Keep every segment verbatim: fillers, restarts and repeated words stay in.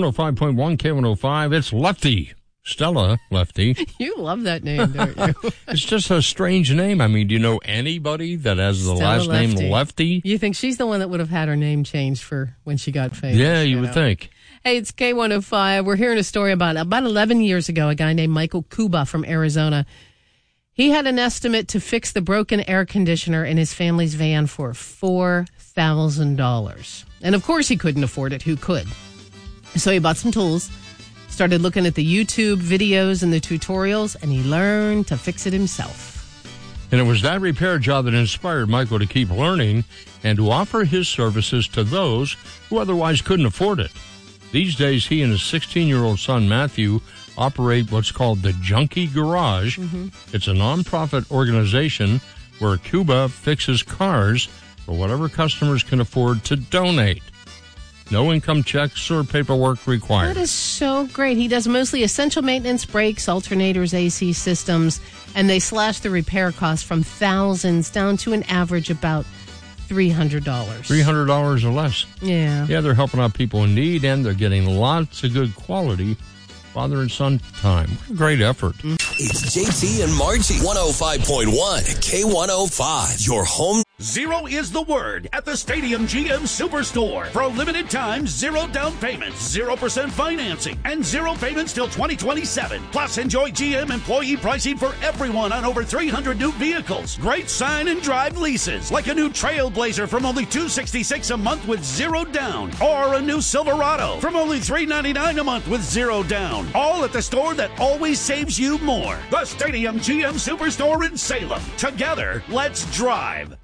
one oh five point one K one oh five. It's Lefty. Stella Lefty. You love that name, don't you? It's just a strange name. I mean, do you know anybody that has the Stella last Lefty. name Lefty? You think she's the one that would have had her name changed for when she got famous? Yeah, you, you would know? think. Hey, it's K one oh five. We're hearing a story about about eleven years ago, a guy named Michael Kuba from Arizona. He had an estimate to fix the broken air conditioner in his family's van for four thousand dollars. And of course he couldn't afford it. Who could? So he bought some tools, started looking at the YouTube videos and the tutorials, and he learned to fix it himself. And it was that repair job that inspired Michael to keep learning and to offer his services to those who otherwise couldn't afford it. These days, he and his sixteen-year-old son, Matthew, operate what's called the Junkie Garage. Mm-hmm. It's a nonprofit organization where Cuba fixes cars for whatever customers can afford to donate. No income checks or paperwork required. That is so great. He does mostly essential maintenance, brakes, alternators, A C systems, and they slash the repair costs from thousands down to an average about three hundred dollars. three hundred dollars or less. Yeah. Yeah, they're helping out people in need, and they're getting lots of good quality father and son time. Great effort. It's J T and Margie. one oh five point one K one oh five. Your home. Zero is the word at the Stadium G M Superstore. For a limited time, zero down payments, zero percent financing, and zero payments till twenty twenty-seven. Plus, enjoy G M employee pricing for everyone on over three hundred new vehicles. Great sign and drive leases, like a new Trailblazer from only two hundred sixty-six dollars a month with zero down, or a new Silverado from only three hundred ninety-nine dollars a month with zero down. All at the store that always saves you more. The Stadium G M Superstore in Salem. Together, let's drive.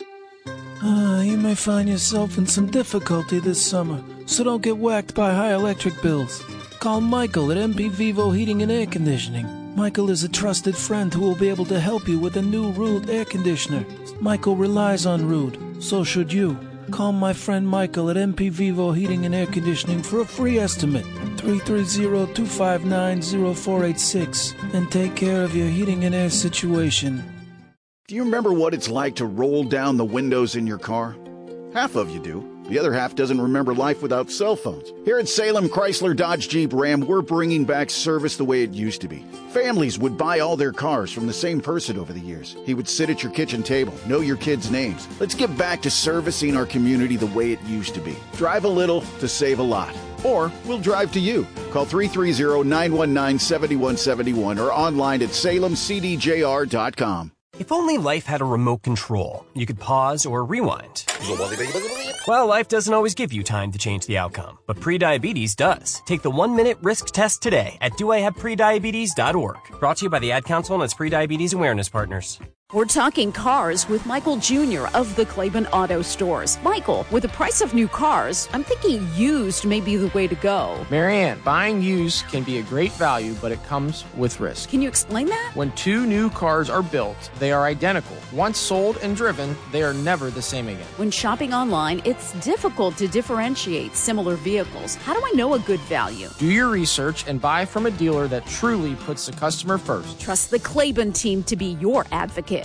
Uh, you may find yourself in some difficulty this summer, so don't get whacked by high electric bills. Call Michael at M P Vivo Heating and Air Conditioning. Michael is a trusted friend who will be able to help you with a new Rude air conditioner. Michael relies on Rude, so should you. Call my friend Michael at M P Vivo Heating and Air Conditioning for a free estimate, three three zero, two five nine, zero four eight six, and take care of your heating and air situation. Do you remember what it's like to roll down the windows in your car? Half of you do. The other half doesn't remember life without cell phones. Here at Salem Chrysler Dodge Jeep Ram, we're bringing back service the way it used to be. Families would buy all their cars from the same person over the years. He would sit at your kitchen table, know your kids' names. Let's get back to servicing our community the way it used to be. Drive a little to save a lot. Or we'll drive to you. Call three three zero, nine one nine, seven one seven one or online at salem c d j r dot com. If only life had a remote control, you could pause or rewind. Well, life doesn't always give you time to change the outcome, but prediabetes does. Take the one-minute risk test today at do I have prediabetes dot org. Brought to you by the Ad Council and its prediabetes awareness partners. We're talking cars with Michael Junior of the Claiborne Auto Stores. Michael, with the price of new cars, I'm thinking used may be the way to go. Marianne, buying used can be a great value, but it comes with risk. Can you explain that? When two new cars are built, they are identical. Once sold and driven, they are never the same again. When shopping online, it's difficult to differentiate similar vehicles. How do I know a good value? Do your research and buy from a dealer that truly puts the customer first. Trust the Claiborne team to be your advocate.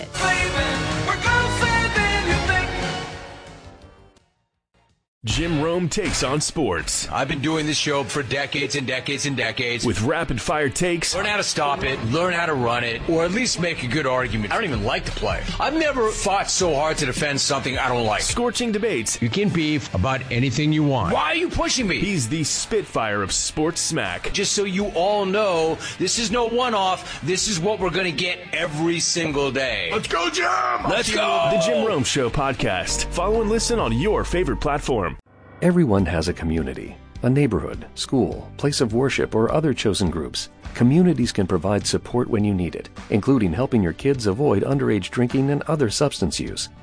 Jim Rome takes on sports. I've been doing this show for decades and decades and decades. With rapid-fire takes. Learn how to stop it, learn how to run it, or at least make a good argument. I don't even like the play. I've never fought so hard to defend something I don't like. Scorching debates. You can beef about anything you want. Why are you pushing me? He's the Spitfire of sports smack. Just so you all know, this is no one-off. This is what we're going to get every single day. Let's go, Jim! Let's go! The Jim Rome Show podcast. Follow and listen on your favorite platform. Everyone has a community, a neighborhood, school, place of worship, or other chosen groups. Communities can provide support when you need it, including helping your kids avoid underage drinking and other substance use.